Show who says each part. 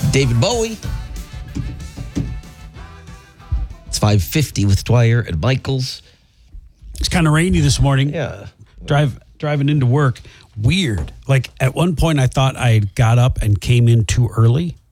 Speaker 1: David Bowie. It's 5:50 with Dwyer and Michaels.
Speaker 2: It's kind of rainy this morning.
Speaker 1: Yeah.
Speaker 2: Driving into work. Weird. Like at one point I thought I got up and came in too early.